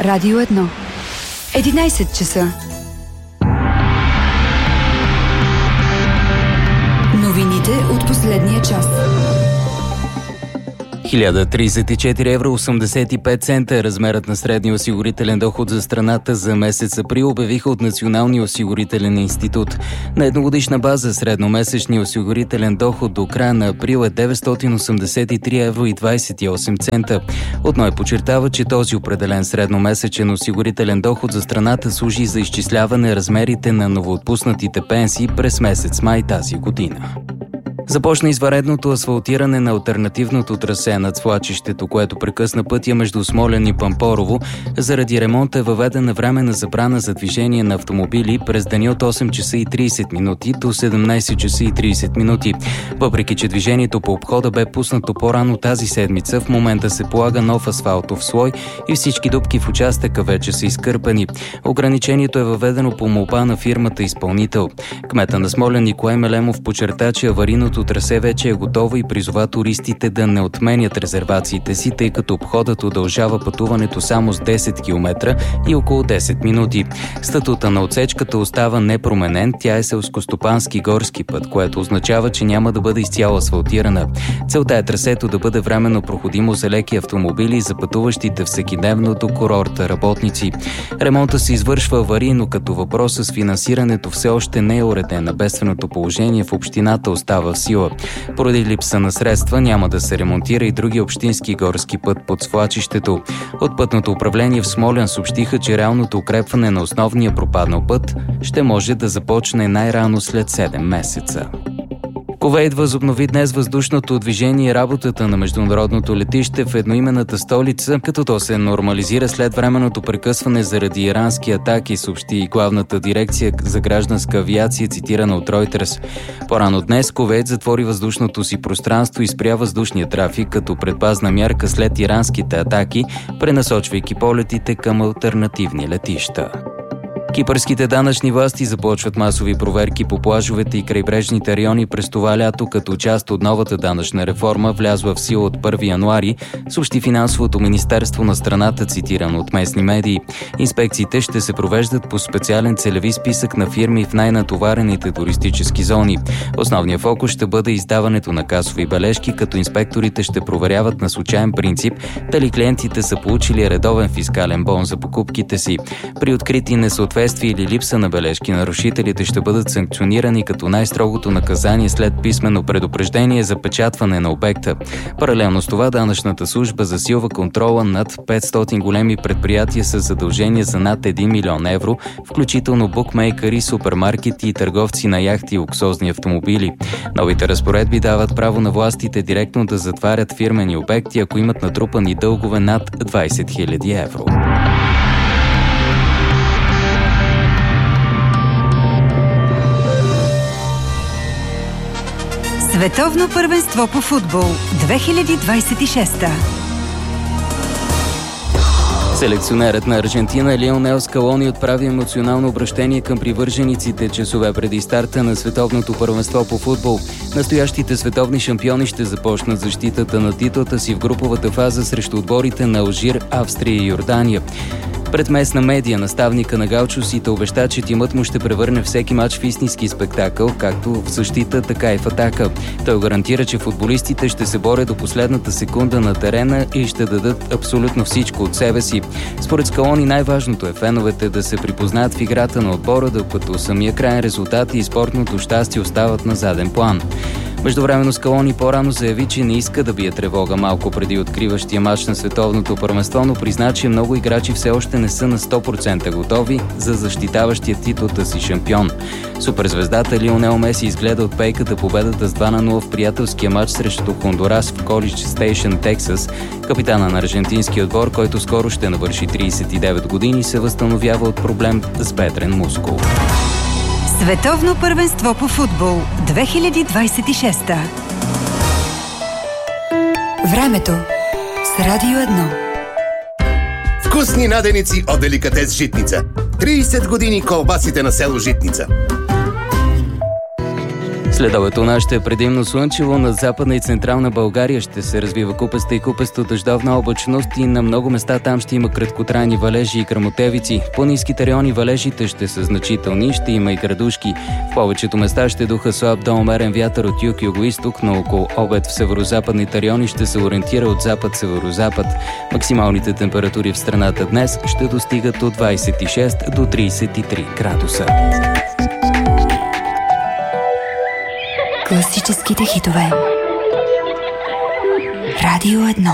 Радио 1. 11 часа. Новините от последния час. 1034,85 евро е размерът на средния осигурителен доход за страната за месец април, обявиха от Националния осигурителен институт. На едногодишна база средномесечния осигурителен доход до края на април е 983,28 евро. Отново подчертава, че този определен средномесечен осигурителен доход за страната служи за изчисляване размерите на новоотпуснатите пенсии през месец май тази година. Започна извънредното асфалтиране на алтернативното трасе над свлачището, което прекъсна пътя между Смолян и Пампорово. Заради ремонта е въведена временна забрана за движение на автомобили през деня от 8 часа и 30 минути до 17 часа и 30 минути. Въпреки че движението по обхода бе пуснато по-рано тази седмица, в момента се полага нов асфалтов слой и всички дупки в участъка вече са изкърпани. Ограничението е въведено по молба на фирмата изпълнител. Кмета на Смолян Николай Мелемов подчерта, че аварийното трасе вече е готово и призова туристите да не отменят резервациите си, тъй като обходът удължава пътуването само с 10 км и около 10 минути. Статута на отсечката остава непроменен, тя е селскостопански горски път, което означава, че няма да бъде изцяло асфалтирана. Целта е трасето да бъде временно проходимо за леки автомобили и за пътуващите всекидневно до курорта работници. Ремонта се извършва аварийно, като въпросът с финансирането все още не е уреден, а бедственото положение в общината остава в сила. Поради липса на средства няма да се ремонтира и други общински горски път под свлачището. От пътното управление в Смолян съобщиха, че реалното укрепване на основния пропаднал път ще може да започне най-рано след 7 месеца. Кувейт възобнови днес въздушното движение и работата на международното летище в едноименната столица, като то се нормализира след временното прекъсване заради ирански атаки, съобщи и главната дирекция за гражданска авиация, цитирана от Reuters. По-рано днес Кувейт затвори въздушното си пространство и спря въздушния трафик като предпазна мярка след иранските атаки, пренасочвайки полетите към алтернативни летища. Кипърските данъчни власти започват масови проверки по плажовете и крайбрежните райони през това лято, като част от новата данъчна реформа, влязла в сила от 1 януари, съобщи финансовото министерство на страната, цитирано от местни медии. Инспекциите ще се провеждат по специален целеви списък на фирми в най-натоварените туристически зони. Основният фокус ще бъде издаването на касови бележки, като инспекторите ще проверяват на случайен принцип дали клиентите са получили редовен фискален бон за покупките си. При открити несъответствия или липса на бележки, нарушителите ще бъдат санкционирани, като най-строгото наказание след писмено предупреждение за печатване на обекта. Паралелно с това данъчната служба засилва контрола над 500 големи предприятия с задължения за над 1 милион евро, включително букмейкъри, супермаркети и търговци на яхти и луксозни автомобили. Новите разпоредби дават право на властите директно да затварят фирмени обекти, ако имат натрупани дългове над 20 000 евро. Световно първенство по футбол 2026. Селекционерът на Аржентина Лионел Скалони отправи емоционално обращение към привържениците часове преди старта на световното първенство по футбол. Настоящите световни шампиони ще започнат защитата на титлата си в груповата фаза срещу отборите на Алжир, Австрия и Йордания. Пред местна медия наставника на галчосите обеща, че тимът му ще превърне всеки мач в истински спектакъл, както в защита, така и в атака. Той гарантира, че футболистите ще се борят до последната секунда на терена и ще дадат абсолютно всичко от себе си. Според Скалони най-важното е феновете да се припознаят в играта на отбора, докато самия крайен резултат и спортното щастие остават на заден план. Междувременно Скалони по-рано заяви, че не иска да бие тревога малко преди откриващия мач на световното първенство, но призна, че много играчи все още не са на 100% готови за защитаващия титлата си шампион. Суперзвездата Лионел Меси изгледа от пейката победата с 2-0 в приятелския мач срещу Хондурас в Колидж Стейшън, Тексас. Капитана на аржентинския отбор, който скоро ще навърши 39 години, се възстановява от проблем с бедрен мускул. Световно първенство по футбол 2026. Времето с Радио 1. Вкусни наденици от Деликатес Житница. 30 години колбасите на село Житница. Следобед у нас ще е предимно слънчево, над Западна и Централна България ще се развива купеста и купесто-дъждовна облачност и на много места там ще има краткотрайни валежи и гръмотевици. В по-ниските райони валежите ще са значителни, ще има и градушки. В повечето места ще духа слаб до умерен вятър от юг и югоизток, но около обед в северозападните райони ще се ориентира от запад-северозапад. Максималните температури в страната днес ще достигат от 26 до 33 градуса. Класическите хитове. Радио 1.